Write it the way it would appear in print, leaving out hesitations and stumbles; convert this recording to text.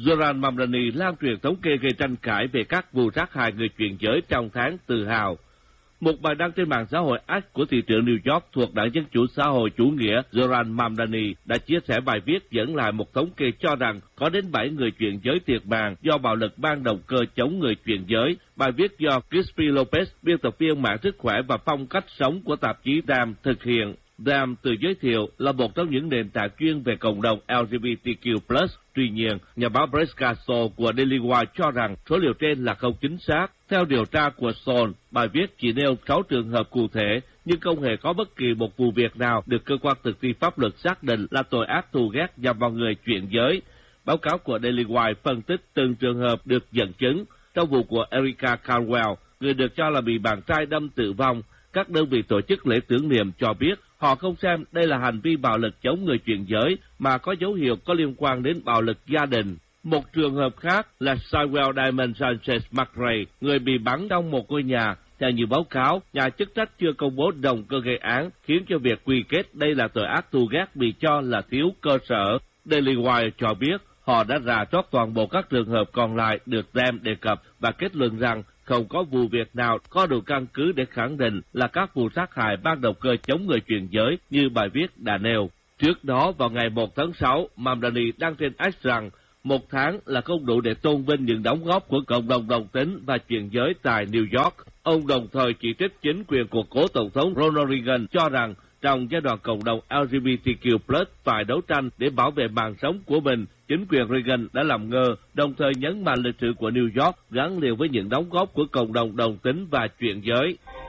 Zoran Mamdani lan truyền thống kê gây tranh cãi về các vụ sát hại người chuyển giới trong tháng tự hào. Một bài đăng trên mạng xã hội X của thị trưởng New York thuộc Đảng Dân Chủ Xã hội Chủ nghĩa Zoran Mamdani đã chia sẻ bài viết dẫn lại một thống kê cho rằng có đến 7 người chuyển giới thiệt mạng do bạo lực ban động cơ chống người chuyển giới. Bài viết do Crispy Lopez, biên tập viên mạng sức khỏe và phong cách sống của tạp chí Damn thực hiện. Damn tự giới thiệu là một trong những nền tảng chuyên về cộng đồng LGBTQ+. Tuy nhiên, nhà báo Brett Castle của Daily Wire cho rằng số liệu trên là không chính xác. Theo điều tra của Sol, bài viết chỉ nêu 6 trường hợp cụ thể, nhưng không hề có bất kỳ một vụ việc nào được cơ quan thực thi pháp luật xác định là tội ác thù ghét nhằm vào người chuyển giới. Báo cáo của Daily Wire phân tích từng trường hợp được dẫn chứng. Trong vụ của Erica Caldwell, người được cho là bị bạn trai đâm tử vong, các đơn vị tổ chức lễ tưởng niệm cho biết họ không xem đây là hành vi bạo lực chống người chuyển giới mà có dấu hiệu có liên quan đến bạo lực gia đình. Một trường hợp khác là Sywell Diamond Sanchez McRae, người bị bắn trong một ngôi nhà. Theo như báo cáo, nhà chức trách chưa công bố động cơ gây án, khiến cho việc quy kết đây là tội ác thù ghét bị cho là thiếu cơ sở. Daily Wire cho biết họ đã rà soát toàn bộ các trường hợp còn lại được Dem đề cập và kết luận rằng không có vụ việc nào có đủ căn cứ để khẳng định là các vụ sát hại ban động cơ chống người chuyển giới như bài viết đã nêu. Trước đó, vào ngày 1 tháng 6, Mamdani đăng trên X rằng 1 tháng là không đủ để tôn vinh những đóng góp của cộng đồng đồng tính và chuyển giới tại New York. Ông đồng thời chỉ trích chính quyền của cố Tổng thống Ronald Reagan cho rằng trong giai đoạn cộng đồng LGBTQ+ phải đấu tranh để bảo vệ mạng sống của mình, chính quyền Reagan đã làm ngơ, đồng thời nhấn mạnh lịch sử của New York gắn liền với những đóng góp của cộng đồng đồng tính và chuyển giới.